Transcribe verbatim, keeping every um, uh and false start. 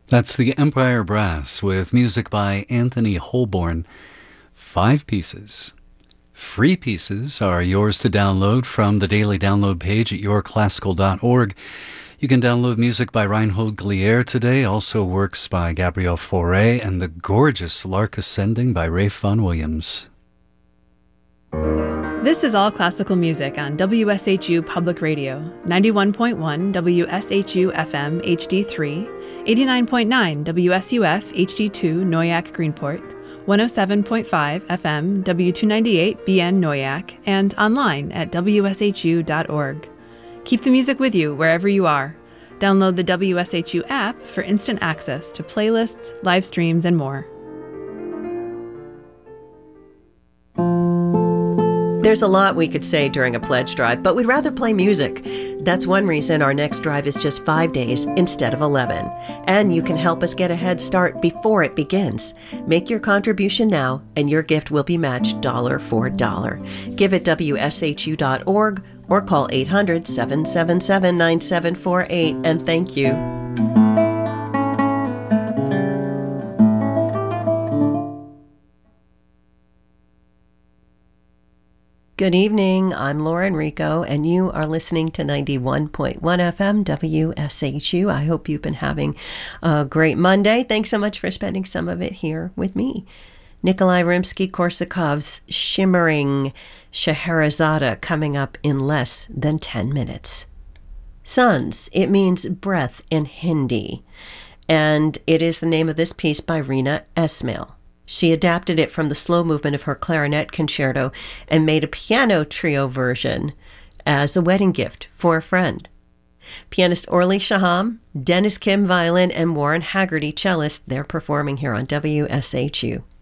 That's the Empire Brass with music by Anthony Holborn. Five pieces. Free pieces are yours to download from the daily download page at your classical dot org. You can download music by Reinhold Glier today, also works by Gabrielle Fauré, and the gorgeous Lark Ascending by Rafe Vaughan Williams. This is All Classical Music on W S H U Public Radio, ninety-one point one W S H U F M H D three, eighty-nine point nine W S U F H D two Noyak Greenport, one oh seven point five F M W two ninety-eight B N Noyak, and online at W S H U dot org. Keep the music with you wherever you are. Download the W S H U app for instant access to playlists, live streams, and more. There's a lot we could say during a pledge drive, but we'd rather play music. That's one reason our next drive is just five days instead of eleven. And you can help us get a head start before it begins. Make your contribution now, and your gift will be matched dollar for dollar. Give at W S H U dot org or call eight hundred, seven seven seven, nine seven four eight, and thank you. Good evening, I'm Laura Enrico, and you are listening to ninety-one point one F M W S H U. I hope you've been having a great Monday. Thanks so much for spending some of it here with me. Nikolai Rimsky-Korsakov's Shimmering Scheherazade coming up in less than ten minutes. Suns, it means breath in Hindi, and it is the name of this piece by Rina Esmail. She adapted it from the slow movement of her clarinet concerto and made a piano trio version as a wedding gift for a friend. Pianist Orly Shaham, Dennis Kim violin, and Warren Haggerty cellist, they're performing here on W S H U.